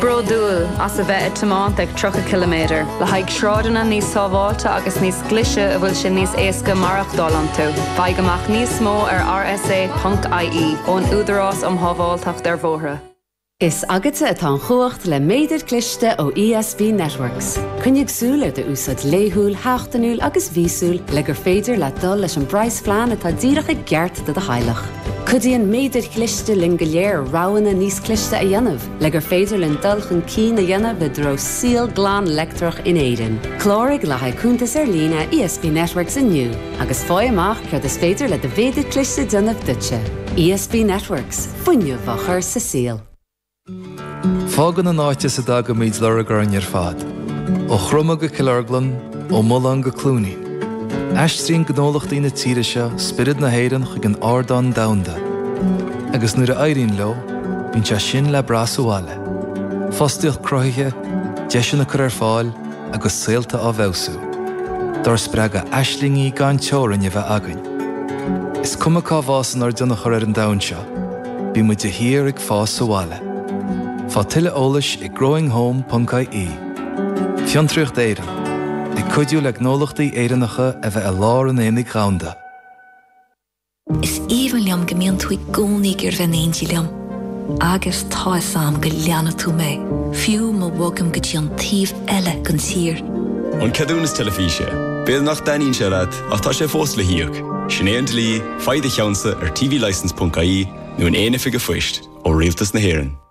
Brodúil as a bheith tománt ag 3 kilometr. Le haig shrádanna níos sábháilte agus níos glise a bhfuil sin níos éasca marach dálan tú. Bhaig amach níos mó ar rsa.ie ón údarás hábháilteach dar bhóthra. Is agate atá chuacht le méidir cliste ó ESB Networks. Cynnig súl ar de úsad léhúil, háchtanúil agus vísúil le gur féidir le dul leis an brais flean atá díracha geart de heilech. Cudíon méidir cliste lin go léir ráhanna níos cliste a dhéanamh, le gur féidir lin dulchan cín a dhéanamh be dro síl glán lectrach in éidean. Clórig le haicúntas ar lína ESB Networks inniu, agus fáil amach chuir is féidir le de féidir cliste dionmh dutse. ESB Networks, fuinneamh a chur sa síl. Fágan an áite sa dag go míid leragar an ar fad. Ó chroma go Killarglan, ó Mullan go Clúnaí. Aistrín gnólachtaí na tíre se spirid na héirean chuig an ardán damhanda. Agus nuair a éiríonn leo, bíonn se sin le brasúáile. Fostaíocht crothaithe, deise na chur ar fáil agus saolta á bhebhsú. Dar spreaga aislingaí gan teorann a bheith againn. Is cumacá bhásan ar duna chur ar an damhan seo, bí muid de hir ag fásúáile. Fá tuile eolais i growinghome.ie. Fiontraocht éireann, ag cuidiú le gnólachtaí éireannacha a bheith a lár an éananig ghaunda. Is even liam gemeen tú gcónaí gur bheith liam. Agus tá sam go leanna tú mé. Fiú má bhagam go dtí an tíomh eile gan tír. An cadún is telefíse. Béad nach daíonn sé rad ach tá sé fós le hiíoch. Sinéad lí, faide cheansa ar tvlicense.ie nó an éana fiige fuist ó rialtas na hÉireann.